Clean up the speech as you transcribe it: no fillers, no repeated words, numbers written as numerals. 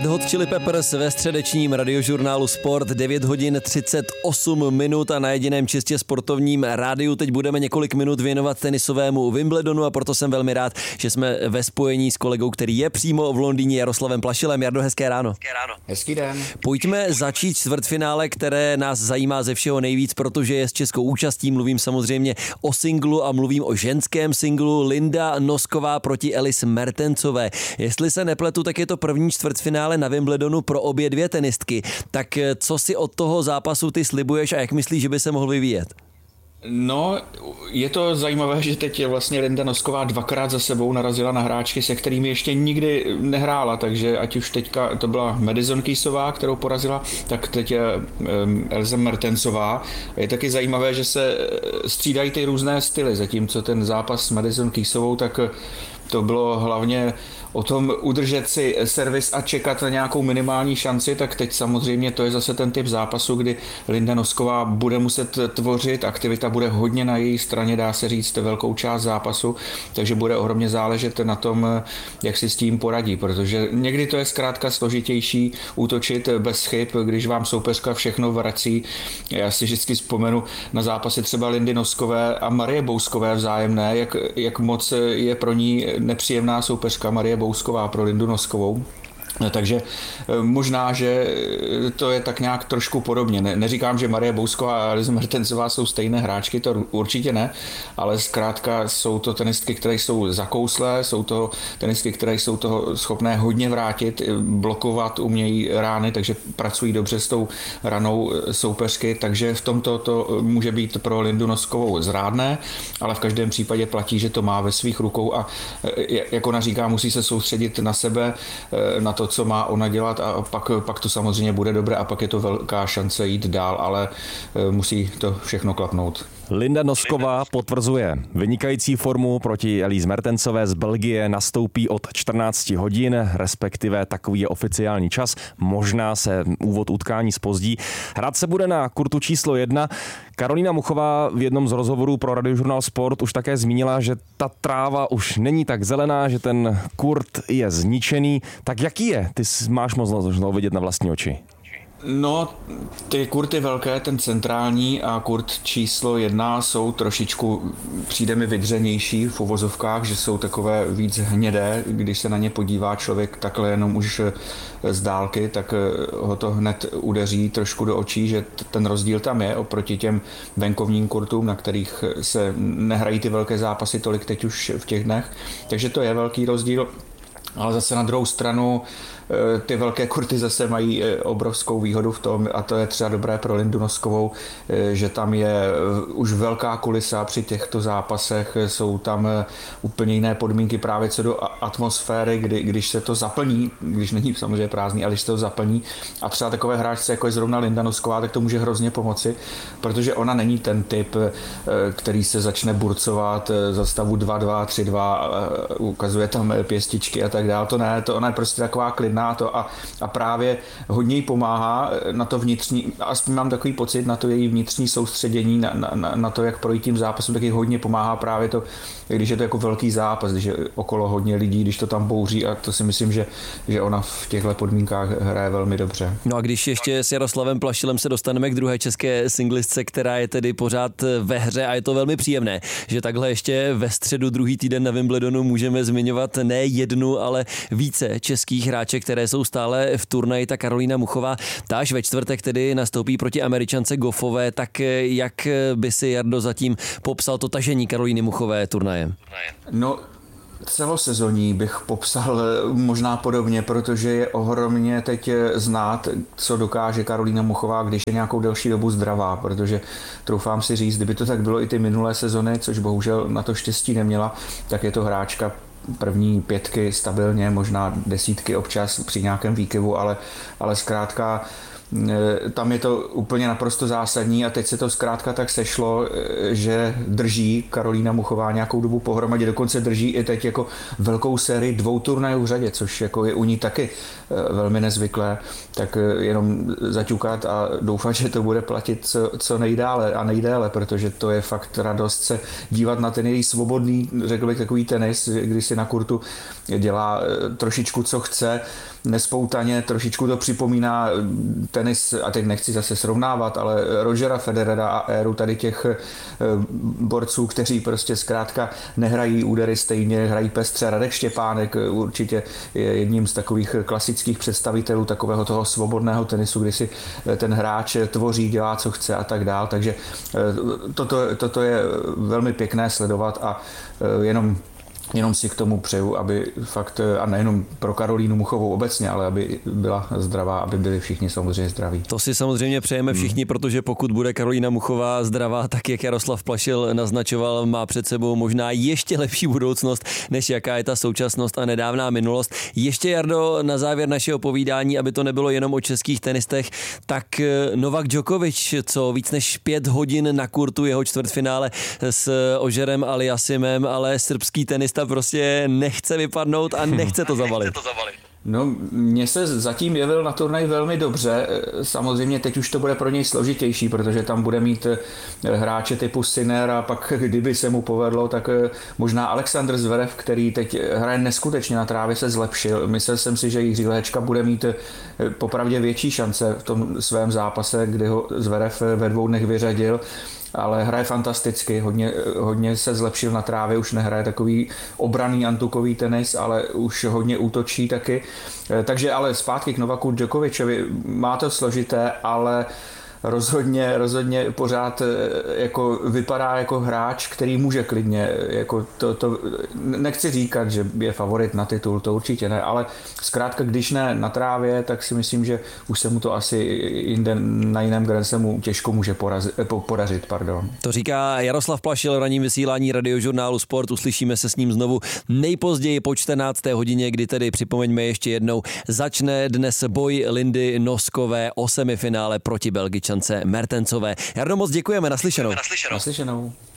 Red Hot Chili Peppers ve středečním radiožurnálu Sport 9 hodin 38 minut a na jediném čistě sportovním rádiu teď budeme několik minut věnovat tenisovému Wimbledonu a proto jsem velmi rád, že jsme ve spojení s kolegou, který je přímo v Londýně, Jaroslavem Plašilem. Jardo, hezké ráno. Hezký den. Pojďme začít čtvrtfinále, které nás zajímá ze všeho nejvíc, protože je s českou účastí. Mluvím samozřejmě o singlu a mluvím o ženském singlu. Linda Nosková proti Alice Mertensové. Jestli se nepletu, tak je to první čtvrtfinále na Wimbledonu pro obě dvě tenistky. Tak co si od toho zápasu ty slibuješ a jak myslíš, že by se mohl vyvíjet? No, je to zajímavé, že teď vlastně Linda Nosková dvakrát za sebou narazila na hráčky, se kterými ještě nikdy nehrála, takže ať už teďka to byla Madison Keysová, kterou porazila, tak teď je Alice Mertensová. Je taky zajímavé, že se střídají ty různé styly, zatímco ten zápas s Madison Keysovou, tak to bylo hlavně o tom udržet si servis a čekat na nějakou minimální šanci, tak teď samozřejmě to je zase ten typ zápasu, kdy Linda Nosková bude muset tvořit, aktivita bude hodně na její straně, dá se říct, velkou část zápasu, takže bude ohromně záležet na tom, jak si s tím poradí, protože někdy to je zkrátka složitější útočit bez chyb, když vám soupeřka všechno vrací. Já si vždycky vzpomenu na zápasy třeba Lindy Noskové a Marie Bouskové vzájemné, jak moc je pro ní nepříjemná soupeřka Marie Bousková pro Lindu Noskovou. Takže možná, že to je tak nějak trošku podobně. Neříkám, že Marie Bousková a Alice Mertensová jsou stejné hráčky, to určitě ne, ale zkrátka jsou to tenistky, které jsou zakouslé, jsou to tenistky, které jsou toho schopné hodně vrátit, blokovat, umějí rány, takže pracují dobře s tou ranou soupeřky, takže v tomto to může být pro Lindu Noskovou zrádné, ale v každém případě platí, že to má ve svých rukou a jak ona říká, musí se soustředit na sebe, na to, co má ona dělat a pak to samozřejmě bude dobré a pak je to velká šance jít dál, ale musí to všechno klapnout. Linda Nosková potvrzuje vynikající formu proti Alice Mertensové z Belgie, nastoupí od 14 hodin, respektive takový je oficiální čas, možná se úvod utkání zpozdí. Hrát se bude na kurtu číslo 1. Karolína Muchová v jednom z rozhovorů pro radiožurnál Sport už také zmínila, že ta tráva už není tak zelená, že ten kurt je zničený. Tak jaký je? Ty máš možnost ho vidět na vlastní oči. No, ty kurty velké, ten centrální a kurt číslo 1 jsou trošičku, přijde mi vydřenější v uvozovkách, že jsou takové víc hnědé, když se na ně podívá člověk takhle jenom už z dálky, tak ho to hned udeří trošku do očí, že ten rozdíl tam je oproti těm venkovním kurtům, na kterých se nehrají ty velké zápasy tolik teď už v těch dnech, takže to je velký rozdíl. Ale zase na druhou stranu ty velké kurty zase mají obrovskou výhodu v tom, a to je třeba dobré pro Lindu Noskovou, že tam je už velká kulisa při těchto zápasech, jsou tam úplně jiné podmínky právě co do atmosféry, když se to zaplní, když není samozřejmě prázdný, ale když se to zaplní a třeba takové hráčce, jako je zrovna Linda Nosková, tak to může hrozně pomoci, protože ona není ten typ, který se začne burcovat za stavu 2-2, 3-2, ukazuje tam pěstičky a tak dále, to ne, ona je prostě taková klidná a právě hodně jí pomáhá na to vnitřní, aspoň mám takový pocit na to její vnitřní soustředění, na to, jak projít tím zápasem, tak jí hodně pomáhá právě to, když je to jako velký zápas, když je okolo hodně lidí, když to tam bouří a to si myslím, že ona v těchto podmínkách hraje velmi dobře. No a když ještě s Jaroslavem Plašilem se dostaneme k druhé české singlistce, která je tedy pořád ve hře a je to velmi příjemné, že takhle ještě ve středu druhý týden na Wimbledonu můžeme zmiňovat ne jednu, ale více českých hráček, které jsou stále v turnaji. Ta Karolína Muchová, ta až ve čtvrtek tedy nastoupí proti Američance Goffové, tak jak by si, Jardo, zatím popsal to tažení Karolíny Muchové turnajem? No, celosezonní bych popsal možná podobně, protože je ohromně teď znát, co dokáže Karolína Muchová, když je nějakou delší dobu zdravá, protože troufám si říct, kdyby to tak bylo i ty minulé sezony, což bohužel na to štěstí neměla, tak je to hráčka první 5 stabilně, možná 10 občas při nějakém výkyvu, ale zkrátka tam je to úplně naprosto zásadní a teď se to zkrátka tak sešlo, že drží Karolína Muchová nějakou dobu pohromadě, dokonce drží i teď jako velkou sérii 2 turnajů v řadě, což jako je u ní taky velmi nezvyklé, tak jenom zaťukat a doufat, že to bude platit co nejdále a nejdéle, protože to je fakt radost se dívat na ten její svobodný, řekl bych, takový tenis, kdy si na kurtu dělá trošičku, co chce, nespoutaně, trošičku to připomíná tenis, a teď nechci zase srovnávat, ale Rogera Federera a éru tady těch borců, kteří prostě zkrátka nehrají údery stejně, hrají pestře. Radek Štěpánek určitě je jedním z takových klasických představitelů takového toho svobodného tenisu, kdy si ten hráč tvoří, dělá, co chce a tak dál, takže toto je velmi pěkné sledovat a jenom si k tomu přeju, aby fakt, a nejenom pro Karolínu Muchovou obecně, ale aby byla zdravá, aby byli všichni samozřejmě zdraví. To si samozřejmě přejeme všichni, protože pokud bude Karolína Muchová zdravá, tak jak Jaroslav Plašil naznačoval, má před sebou možná ještě lepší budoucnost, než jaká je ta současnost a nedávná minulost. Ještě, Jardo, na závěr našeho povídání, aby to nebylo jenom o českých tenistech, tak Novak Djokovic, co víc než 5 hodin na kurtu, jeho čtvrtfinále s Ožerem Aliassimem, ale srbský tenista prostě nechce vypadnout a nechce to zavalit. No, mně se zatím jevil na turnaj velmi dobře. Samozřejmě teď už to bude pro něj složitější, protože tam bude mít hráče typu Sinner a pak kdyby se mu povedlo, tak možná Alexander Zverev, který teď hraje neskutečně na trávě, se zlepšil. Myslel jsem si, že Jiří Lehečka bude mít popravdě větší šance v tom svém zápase, kdy ho Zverev ve 2 dnech vyřadil. Ale hraje fantasticky, hodně se zlepšil na trávě, už nehraje takový obranný antukový tenis, ale už hodně útočí taky. Takže ale zpátky k Novaku Djokovičovi, má to složité, ale rozhodně pořád jako vypadá jako hráč, který může klidně, jako to nechci říkat, že je favorit na titul, to určitě ne, ale zkrátka, když ne na trávě, tak si myslím, že už se mu to asi jinde na jiném Grand Slamu těžko může podařit. To říká Jaroslav Plašil v ranním vysílání Radiožurnálu Sport. Uslyšíme se s ním znovu nejpozději po 14. hodině, kdy tedy připomeňme ještě jednou, začne dnes boj Lindy Noskové o semifinále proti Belgičance Mertensové. Jardo, moc děkujeme, naslyšenou. Naslyšenou.